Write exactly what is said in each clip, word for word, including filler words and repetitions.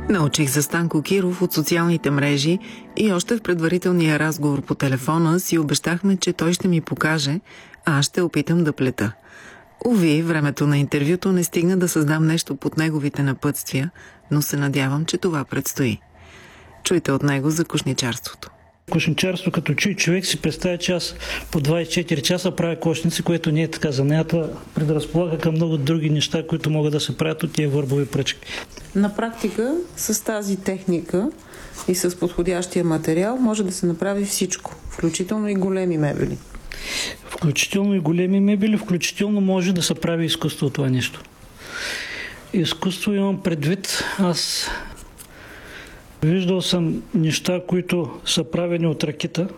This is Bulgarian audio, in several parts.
Научих за Станко Киров от социалните мрежи и още в предварителния разговор по телефона си обещахме, че той ще ми покаже, а аз ще опитам да плета. Уви, времето на интервюто не стигна да създам нещо под неговите напътствия, но се надявам, че това предстои. Чуйте от него за кошничарството. Кошничарство, като чуй човек, си представя, че аз по двайсет и четири часа правя кошници, което не е така. Занятата предразполага към много други неща, които могат да се правят от тия върбови пръчки. На практика с тази техника и с подходящия материал може да се направи всичко, включително и големи мебели. Включително и големи мебели, включително може да се прави изкуство от това нещо. Изкуство имам предвид, аз виждал съм неща, които са правени от ракета.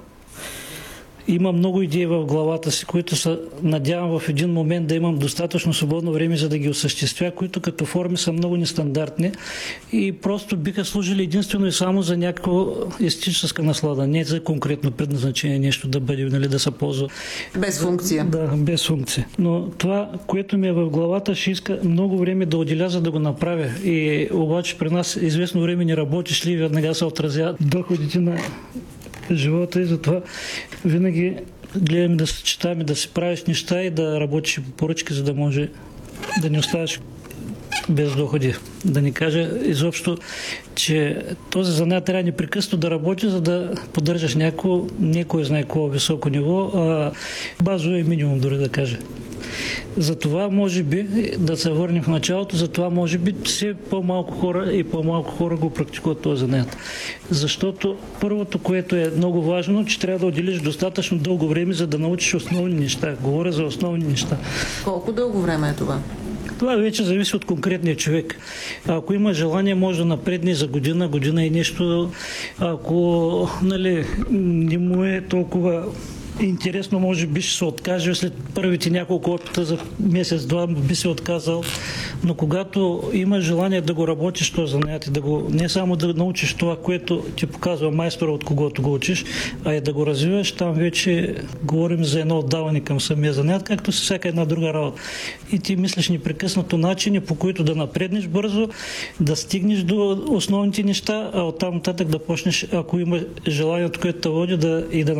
Има много идеи в главата си, които се надявам в един момент да имам достатъчно свободно време, за да ги осъществя, които като форми са много нестандартни и просто биха служили единствено и само за някаква естетическа наслада, не за конкретно предназначение нещо да бъде, нали, да се ползва. Без функция. Да, без функция. Но това, което ми е в главата, ще иска много време да отделя, за да го направя. И обаче при нас известно време не работиш ли, веднага се отразяват доходите на живота и затова винаги гледаме да съчетаваме, да си правиш неща и да работиш по поръчки, за да може да не оставаш без доходи. Да не кажа изобщо, че този занят трябва непрекъснато да работи, за да поддържаш някакво, не кой знае какво високо ниво, а базово е минимум, дори да кажа. Затова може би, да се върнем в началото, затова може би все по-малко хора и по-малко хора го практикуват този занят. Защото първото, което е много важно, че трябва да отделиш достатъчно дълго време, за да научиш основни неща. Говоря за основни неща. Колко дълго време е това? Това вече зависи от конкретния човек. Ако има желание, може да напредне за година, година и нещо. Ако, нали, не му е толкова интересно, може би ще се откаже след първите няколко опита, за месец-два би се отказал. Но когато има желание да го работиш този занят и да го, не само да научиш това, което ти показва майстора, от когото го учиш, а и да го развиваш, там вече говорим за едно отдаване към самия занят, както с всяка една друга работа. И ти мислиш непрекъснато начини, по които да напреднеш бързо, да стигнеш до основните неща, а оттам нататък да почнеш, ако има желанието, което те води, да и да